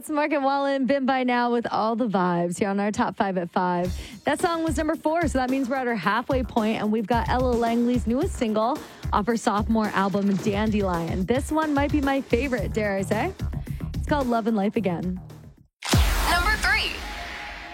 That's Market Wallen, Been By Now with All the Vibes here on our Top 5 at 5. That song was number 4, so that means we're at our halfway point, and we've got Ella Langley's newest single off her sophomore album, Dandelion. This one might be my favorite, dare I say. It's called Love and Life Again.